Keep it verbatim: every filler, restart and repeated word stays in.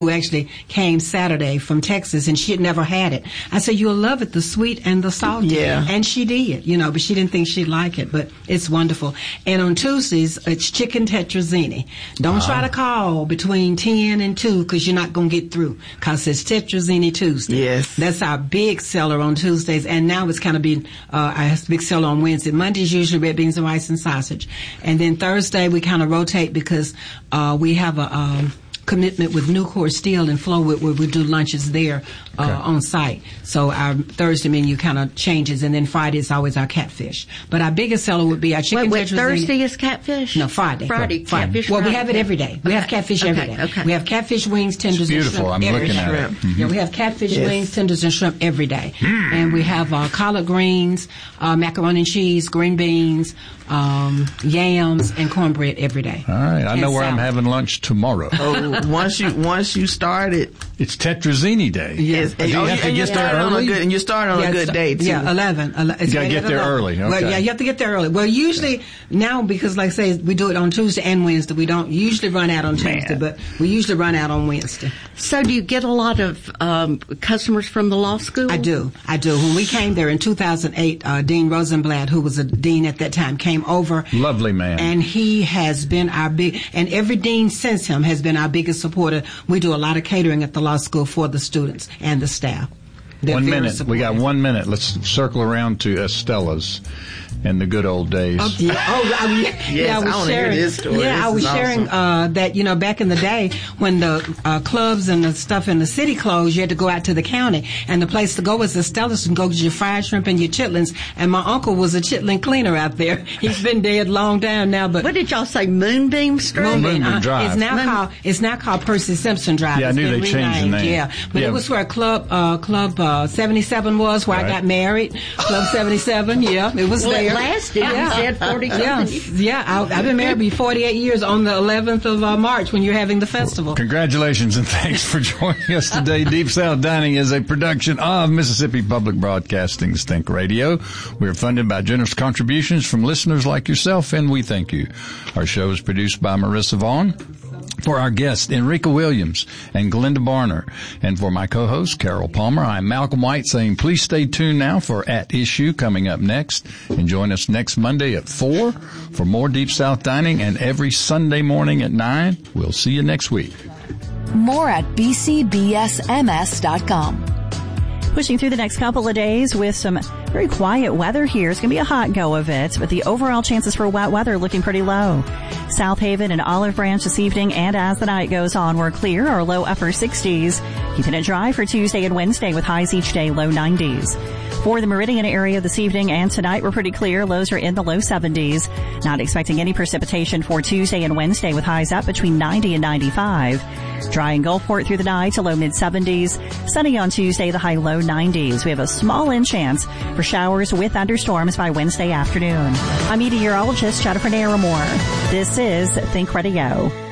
who actually came Saturday from Texas, and she had never had it. I said, you'll love it, the sweet and the salty. Yeah. And she did, you know, but she didn't think she'd like it, but it's wonderful. And on Tuesdays, it's chicken tetrazzini. Don't uh-huh. try to call between ten and two, because you're not going to get through, because it's tetrazzini Tuesday. Yes. That's our big seller on Tuesdays, and now it's kind of been uh, our big seller on Wednesday. Monday's usually red beans and rice and sausage. And then Thursday, we kind of rotate, because uh, we have a... Um, commitment with Nucor Steel in Flowood, where we do lunches there uh, okay. on site. So our Thursday menu kind of changes, and then Friday is always our catfish. But our biggest seller would be our chicken. Wait, wait tetrazzini. Thursday is catfish? No, Friday. Friday, Friday. catfish. Well, Friday. we have it every day. We okay. have catfish okay. every day. Okay. We have catfish wings, tenders, it's beautiful. and shrimp. I'm every looking day. at it. Mm-hmm. Yeah, we have catfish yes. wings, tenders, and shrimp every day. Mm. And we have uh, collard greens, uh, macaroni and cheese, green beans, um, yams, and cornbread every day. All right, I and know where salad. I'm having lunch tomorrow. Oh, once you once you start it, it's Tetrazzini Day. Yes, and, and you oh, have and to you get there early. Good, and you start on yeah, a good day too. Yeah, eleven. ele- You gotta get there eleven. early. Okay. Well, yeah, you have to get there early. Well, usually yeah. now, because like I say, we do it on Tuesday and Wednesday. We don't usually run out on Man. Tuesday, but we usually run out on Wednesday. So, do you get a lot of um, customers from the law school? I do. I do. When we came there in two thousand eight, uh, Dean Rosenblatt, who was a dean at that time, came over. Lovely man. And he has been our big, and every dean since him has been our biggest supporter. We do a lot of catering at the law school for the students and the staff. They're one very minute. supportive. We got one minute. Let's circle around to Estella's and the good old days. Oh, yeah. oh I, mean, yes, yeah, I was I want to sharing. hear this story. Yeah, this I was is sharing awesome. uh, that you know back in the day when the uh, clubs and the stuff in the city closed, you had to go out to the county, and the place to go was Estella's and go get your fried shrimp and your chitlins. And my uncle was a chitlin cleaner out there. He's been dead long time now, but what did y'all say? Moonbeam Street. Moonbeam uh, Drive. It's now Moon- called it's now called Percy Simpson Drive. Yeah, I It's knew been they changed the renamed, name. Yeah, but Yeah. it was where Club uh, Club uh, seventy-seven was, where Right. I got married. Club seventy-seven. Yeah, it was Well, there. it lasted. Yeah. You said forty Yeah, yeah. I, I've been married for forty-eight years on the eleventh of uh, March when you're having the festival. Congratulations and thanks for joining us today. Deep South Dining is a production of Mississippi Public Broadcasting's Think Radio. We are funded by generous contributions from listeners like yourself, and we thank you. Our show is produced by Marissa Vaughn. For our guests, Enrica Williams and Glenda Barner. And for my co-host, Carol Palmer, I'm Malcolm White saying please stay tuned now for At Issue coming up next. And join us next Monday at four for more Deep South Dining, and every Sunday morning at nine. We'll see you next week. More at b c b s m s dot com. Pushing through the next couple of days with some very quiet weather here. It's going to be a hot go of it, but the overall chances for wet weather looking pretty low. South Haven and Olive Branch this evening, and as the night goes on, we're clear or low upper sixties. Keeping it dry for Tuesday and Wednesday with highs each day low nineties. For the Meridian area this evening and tonight, we're pretty clear. Lows are in the low seventies. Not expecting any precipitation for Tuesday and Wednesday with highs up between ninety and ninety-five. Dry in Gulfport through the night to low mid-seventies. Sunny on Tuesday, the high low nineties. We have a small in chance for showers with thunderstorms by Wednesday afternoon. I'm meteorologist Jennifer Naramore. This is Think Radio.